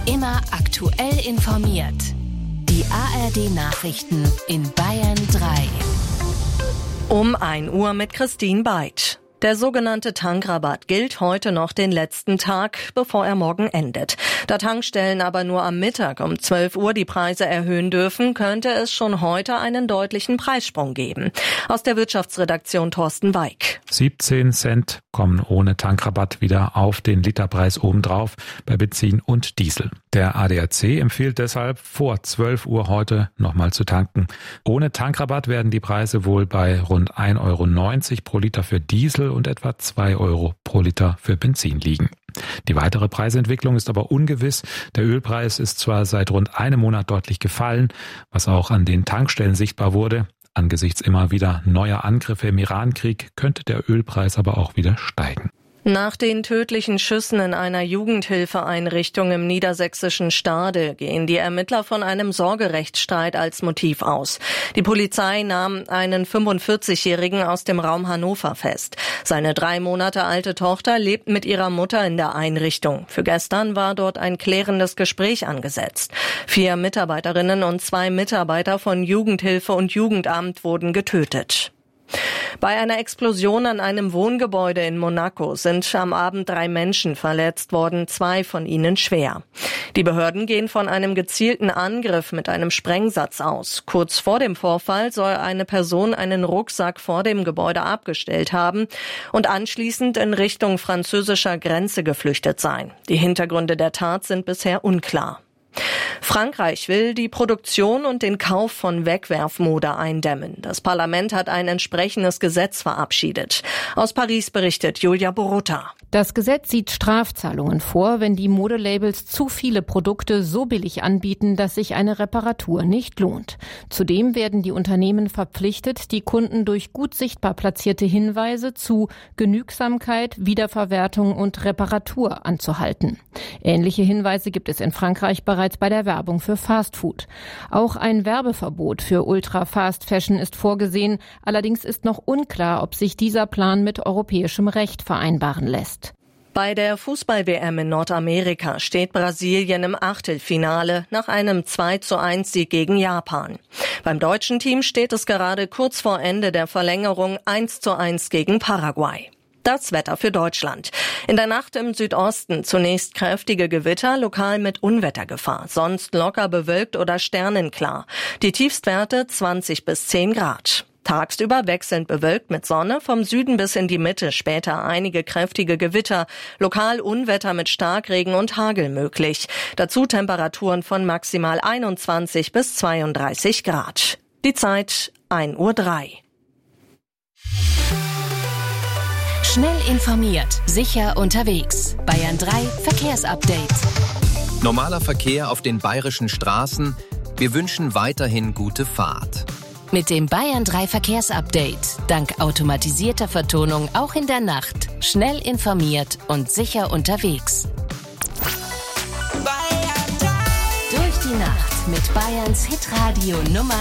Immer aktuell informiert. Die ARD-Nachrichten in Bayern 3. Um 1 Uhr mit Christine Beitsch. Der sogenannte Tankrabatt gilt heute noch den letzten Tag, bevor er morgen endet. Da Tankstellen aber nur am Mittag um 12 Uhr die Preise erhöhen dürfen, könnte es schon heute einen deutlichen Preissprung geben. Aus der Wirtschaftsredaktion Thorsten Weig. 17 Cent kommen ohne Tankrabatt wieder auf den Literpreis obendrauf bei Benzin und Diesel. Der ADAC empfiehlt deshalb, vor 12 Uhr heute nochmal zu tanken. Ohne Tankrabatt werden die Preise wohl bei rund 1,90 € pro Liter für Diesel und etwa 2 € pro Liter für Benzin liegen. Die weitere Preisentwicklung ist aber ungewiss. Der Ölpreis ist zwar seit rund einem Monat deutlich gefallen, was auch an den Tankstellen sichtbar wurde. Angesichts immer wieder neuer Angriffe im Irankrieg könnte der Ölpreis aber auch wieder steigen. Nach den tödlichen Schüssen in einer Jugendhilfeeinrichtung im niedersächsischen Stade gehen die Ermittler von einem Sorgerechtsstreit als Motiv aus. Die Polizei nahm einen 45-Jährigen aus dem Raum Hannover fest. Seine 3 Monate alte Tochter lebt mit ihrer Mutter in der Einrichtung. Für gestern war dort ein klärendes Gespräch angesetzt. 4 Mitarbeiterinnen und 2 Mitarbeiter von Jugendhilfe und Jugendamt wurden getötet. Bei einer Explosion an einem Wohngebäude in Monaco sind am Abend 3 Menschen verletzt worden, 2 von ihnen schwer. Die Behörden gehen von einem gezielten Angriff mit einem Sprengsatz aus. Kurz vor dem Vorfall soll eine Person einen Rucksack vor dem Gebäude abgestellt haben und anschließend in Richtung französischer Grenze geflüchtet sein. Die Hintergründe der Tat sind bisher unklar. Frankreich will die Produktion und den Kauf von Wegwerfmode eindämmen. Das Parlament hat ein entsprechendes Gesetz verabschiedet. Aus Paris berichtet Julia Borutta. Das Gesetz sieht Strafzahlungen vor, wenn die Modelabels zu viele Produkte so billig anbieten, dass sich eine Reparatur nicht lohnt. Zudem werden die Unternehmen verpflichtet, die Kunden durch gut sichtbar platzierte Hinweise zu Genügsamkeit, Wiederverwertung und Reparatur anzuhalten. Ähnliche Hinweise gibt es in Frankreich bereits bei der Werbung für Fastfood. Auch ein Werbeverbot für Ultra-Fast-Fashion ist vorgesehen. Allerdings ist noch unklar, ob sich dieser Plan mit europäischem Recht vereinbaren lässt. Bei der Fußball-WM in Nordamerika steht Brasilien im Achtelfinale nach einem 2:1-Sieg gegen Japan. Beim deutschen Team steht es gerade kurz vor Ende der Verlängerung 1:1 gegen Paraguay. Das Wetter für Deutschland. In der Nacht im Südosten zunächst kräftige Gewitter, lokal mit Unwettergefahr. Sonst locker bewölkt oder sternenklar. Die Tiefstwerte 20 bis 10 Grad. Tagsüber wechselnd bewölkt mit Sonne, vom Süden bis in die Mitte, später einige kräftige Gewitter, lokal Unwetter mit Starkregen und Hagel möglich. Dazu Temperaturen von maximal 21 bis 32 Grad. Die Zeit 1:03 Uhr. Schnell informiert, sicher unterwegs. Bayern 3 Verkehrsupdate. Normaler Verkehr auf den bayerischen Straßen. Wir wünschen weiterhin gute Fahrt. Mit dem Bayern 3 Verkehrsupdate. Dank automatisierter Vertonung auch in der Nacht. Schnell informiert und sicher unterwegs. Durch die Nacht mit Bayerns Hitradio Nummer